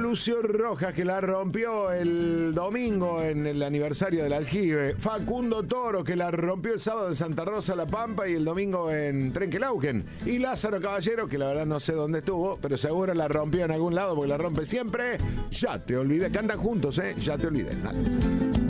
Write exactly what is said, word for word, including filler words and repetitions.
Lucio Rojas, que la rompió el domingo en el aniversario del Aljibe. Facundo Toro, que la rompió el sábado en Santa Rosa, La Pampa, y el domingo en Trenquelauquen. Y Lázaro Caballero, que la verdad no sé dónde estuvo, pero seguro la rompió en algún lado porque la rompe siempre. Ya te olvidé. Cantan juntos, ¿eh? Ya te olvidé. Dale.